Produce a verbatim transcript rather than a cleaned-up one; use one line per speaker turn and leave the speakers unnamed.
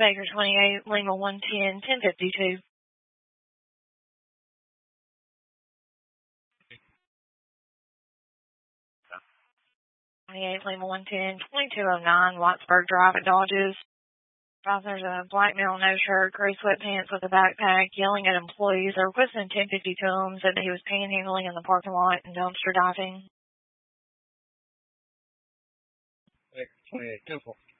Baker twenty-eight, Lima one ten, ten fifty-two. twenty-eight, Lima one ten, twenty-two oh nine, Wattsburg Drive at Dodges. There's a black male, no shirt, gray sweatpants with a backpack, yelling at employees. They're requesting ten fifty to him, said that he was panhandling in the parking lot and dumpster diving.
twenty-eight, Temple.